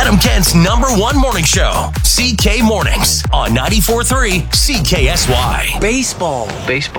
Chatham Kent's #1 morning show, CK Mornings on 94.3 CKSY. Baseball.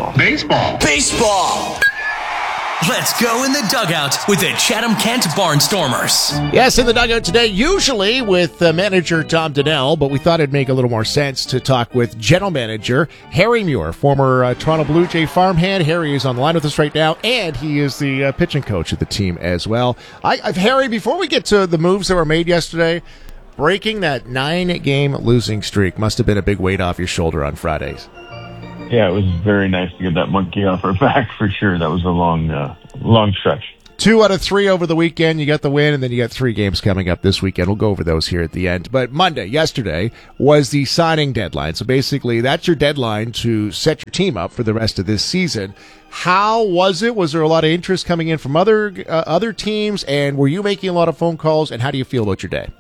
Let's go in the dugout with the Chatham Kent Barnstormers. Yes, in the dugout today, usually with manager Tom Donnell, but we thought it'd make a little more sense to talk with general manager Harry Muir, former Toronto Blue Jay farmhand. Harry is on the line with us right now, and he is the pitching coach of the team as well. Harry, before we get to the moves that were made yesterday, breaking that 9-game losing streak must have been a big weight off your shoulder on Fridays. Yeah, it was very nice to get that monkey off our back for sure. That was a long stretch. 2 out of 3 over the weekend. You got the win, and then you got 3 games coming up this weekend. We'll go over those here at the end. But yesterday, was the signing deadline. So basically, that's your deadline to set your team up for the rest of this season. How was it? Was there a lot of interest coming in from other teams? And were you making a lot of phone calls? And how do you feel about your day?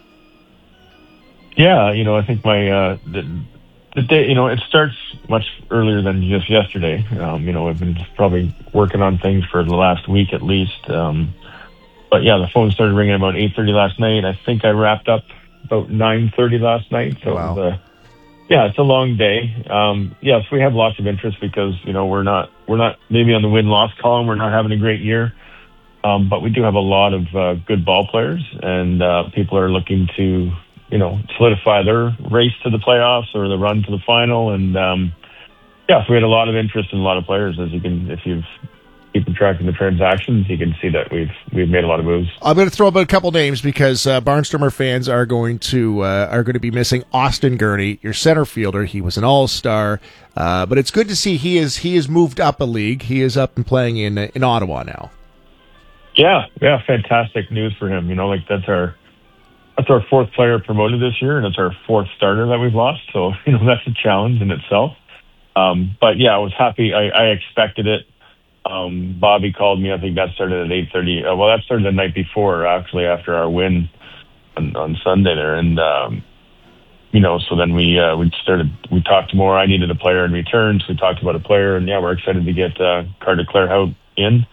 Yeah, I think my the day, it starts much earlier than just yesterday. I've been probably working on things for the last week at least. But yeah, the phone started ringing about 8:30 last night. I think I wrapped up about 9:30 last night. So wow. It was it's a long day. Yes, we have lots of interest because, we're not maybe on the win-loss column. We're not having a great year. But we do have a lot of good ball players, and people are looking to solidify their race to the playoffs or the run to the final. And so we had a lot of interest in a lot of players. If you've keeping track of the transactions, you can see that we've made a lot of moves. I'm going to throw up a couple names because Barnstormer fans are going to be missing Austin Gurney, your center fielder. He was an all-star, but it's good to see he has moved up a league. He is up and playing in Ottawa now. Yeah, fantastic news for him. That's our 4th player promoted this year, and it's our 4th starter that we've lost. So, that's a challenge in itself. But yeah, I was happy. I expected it. Bobby called me. I think that started at 8:30. That started the night before, actually, after our win on Sunday there. And, so then we talked more. I needed a player in return, so we talked about a player. And yeah, we're excited to get Carter Clairhout in.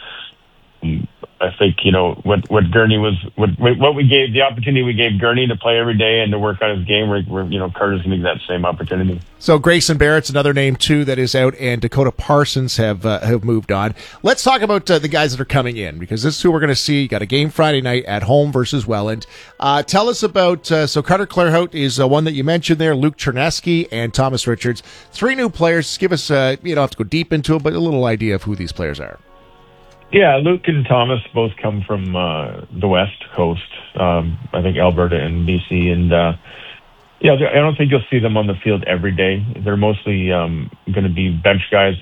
I think, what Gurney was, what we gave, the opportunity we gave Gurney to play every day and to work on his game, Carter's going to get that same opportunity. So Grayson Barrett's another name, too, that is out, and Dakota Parsons have moved on. Let's talk about the guys that are coming in, because this is who we're going to see. You got a game Friday night at home versus Welland. Tell us about, Carter Clairhout is one that you mentioned there, Luke Chernesky and Thomas Richards. 3 new players. Give us, you don't have to go deep into it, but a little idea of who these players are. Yeah, Luke and Thomas both come from the West Coast, I think Alberta and BC, and I don't think you'll see them on the field every day. They're mostly going to be bench guys,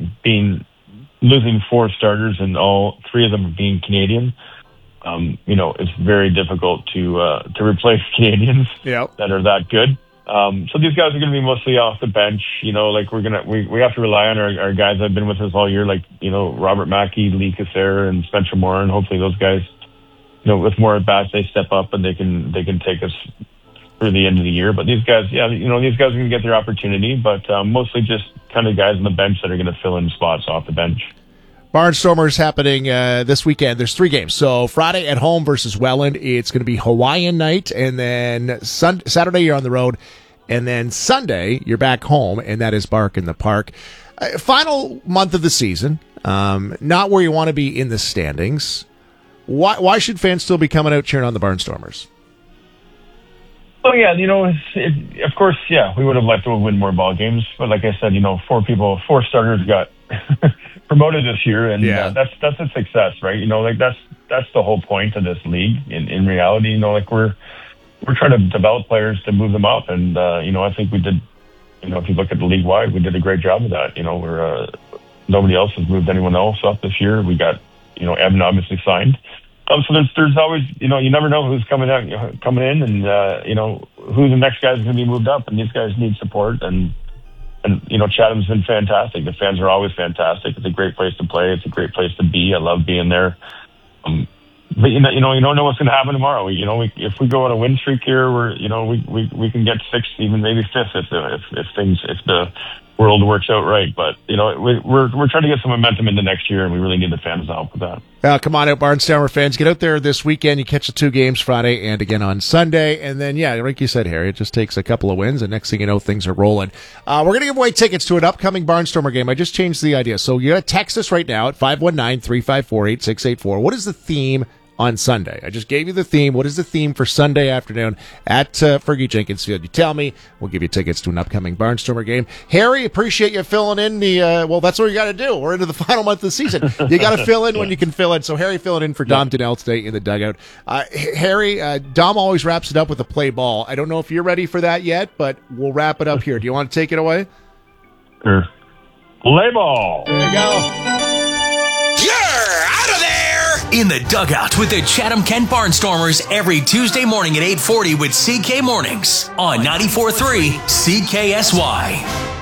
losing 4 starters and all 3 of them being Canadian. It's very difficult to replace Canadians that are that good. So these guys are going to be mostly off the bench. We have to rely on our guys that have been with us all year, Robert Mackey, Lee Casser, and Spencer Moore, and hopefully those guys, with more at bats, they step up and they can take us through the end of the year. But these guys, these guys are going to get their opportunity, but mostly just kind of guys on the bench that are going to fill in spots off the bench. Barnstormers happening this weekend. There's 3 games. So Friday at home versus Welland. It's going to be Hawaiian night, and then Saturday you're on the road, and then Sunday you're back home, and that is Bark in the Park. Final month of the season, not where you want to be in the standings. Why should fans still be coming out cheering on the Barnstormers? Oh yeah, of course, yeah, we would have liked to win more ball games, but like I said, 4 starters got promoted this year, and that's a success, right? That's the whole point of this league. In reality, we're trying to develop players to move them up, and I think we did. If you look at the league wide, we did a great job of that. We're nobody else has moved anyone else up this year. We got Evan obviously signed. So there's always you never know who's coming in, and who the next guy's going to be moved up, and these guys need support and. And, Chatham's been fantastic. The fans are always fantastic. It's a great place to play. It's a great place to be. I love being there. But, you don't know what's going to happen tomorrow. If we go on a win streak here, we can get 6th, even maybe 5th if the world works out right. But, we're trying to get some momentum into next year, and we really need the fans to help with that. Come on out, Barnstormer fans. Get out there this weekend. You catch the 2 games Friday and again on Sunday. And then, like you said, Harry, it just takes a couple of wins, and next thing you know, things are rolling. We're going to give away tickets to an upcoming Barnstormer game. I just changed the idea. So you got to text us right now at 519-354-8684. What is the theme on Sunday? I just gave you the theme. What is the theme for Sunday afternoon at Fergie Jenkins Field? You tell me. We'll give you tickets to an upcoming Barnstormer game. Harry, appreciate you filling in that's what you got to do. We're into the final month of the season. You got to fill in when you can fill in. So Harry filling in for Dom Donnell today in the dugout. Harry, Dom always wraps it up with a play ball. I don't know if you're ready for that yet, but we'll wrap it up here. Do you want to take it away? Sure. Play ball. There you go. In the dugout with the Chatham Kent Barnstormers every Tuesday morning at 8:40 with CK Mornings on 94.3 CKSY.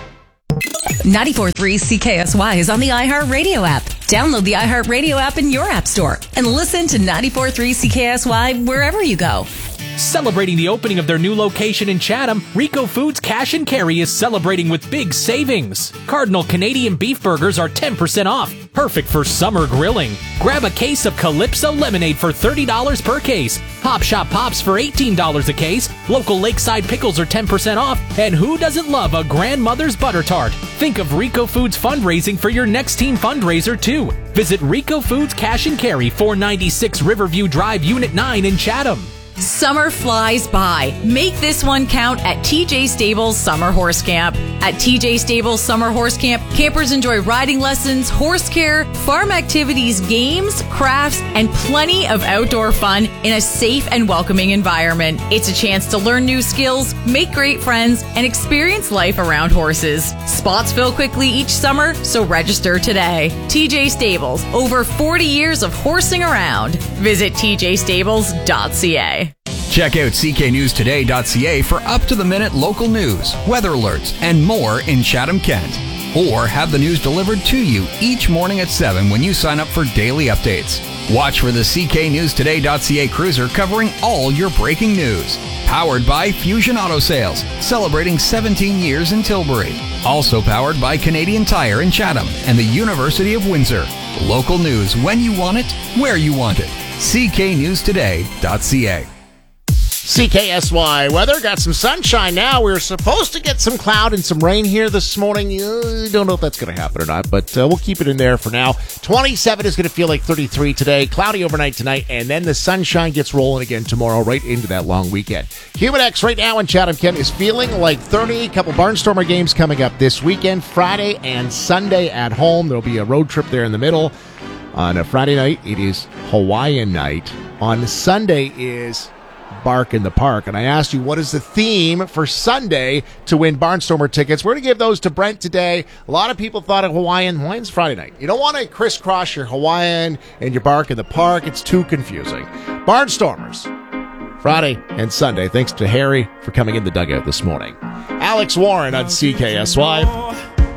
94.3 CKSY is on the iHeartRadio app. Download the iHeartRadio app in your app store and listen to 94.3 CKSY wherever you go. Celebrating the opening of their new location in Chatham, Rico Foods Cash and Carry is celebrating with big savings. Cardinal Canadian beef burgers are 10% off, perfect for summer grilling. Grab a case of Calypso lemonade for $30 per case. Pop Shop Pops for $18 a case. Local Lakeside pickles are 10% off. And who doesn't love a grandmother's butter tart? Think of Rico Foods fundraising for your next team fundraiser too. Visit Rico Foods Cash and Carry, 496 Riverview Drive, Unit 9 in Chatham. Summer flies by. Make this one count at TJ Stables Summer Horse Camp. At TJ Stables Summer Horse Camp, campers enjoy riding lessons, horse care, farm activities, games, crafts, and plenty of outdoor fun in a safe and welcoming environment. It's a chance to learn new skills, make great friends, and experience life around horses. Spots fill quickly each summer, so register today. TJ Stables, over 40 years of horsing around. Visit tjstables.ca. Check out cknewstoday.ca for up-to-the-minute local news, weather alerts, and more in Chatham-Kent. Or have the news delivered to you each morning at 7 when you sign up for daily updates. Watch for the cknewstoday.ca cruiser covering all your breaking news. Powered by Fusion Auto Sales, celebrating 17 years in Tilbury. Also powered by Canadian Tire in Chatham and the University of Windsor. Local news when you want it, where you want it. cknewstoday.ca. CKSY weather, got some sunshine now. We were supposed to get some cloud and some rain here this morning. Don't know if that's going to happen or not, but we'll keep it in there for now. 27 is going to feel like 33 today. Cloudy overnight tonight, and then the sunshine gets rolling again tomorrow right into that long weekend. Humidex right now in Chatham-Kent is feeling like 30. A couple Barnstormer games coming up this weekend, Friday and Sunday at home. There'll be a road trip there in the middle. On a Friday night, it is Hawaiian night. On Sunday is Bark in the Park. And I asked you, what is the theme for Sunday to win Barnstormer tickets? We're going to give those to Brent today. A lot of people thought of Hawaiian's Friday night. You don't want to crisscross your Hawaiian and your Bark in the Park. It's too confusing. Barnstormers, Friday and Sunday. Thanks to Harry for coming in the dugout this morning. Alex Warren on CKSY.